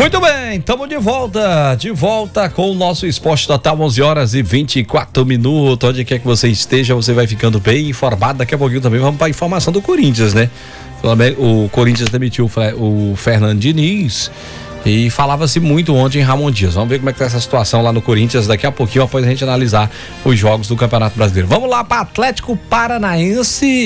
Muito bem, estamos de volta com o nosso Esporte Total, 11h24. Onde quer que você esteja, você vai ficando bem informado. Daqui a pouquinho também vamos para a informação do Corinthians, né? O Corinthians demitiu o Fernando Diniz e falava-se muito ontem em Ramon Dias. Vamos ver como é que tá essa situação lá no Corinthians daqui a pouquinho, após a gente analisar os jogos do Campeonato Brasileiro. Vamos lá para Atlético Paranaense.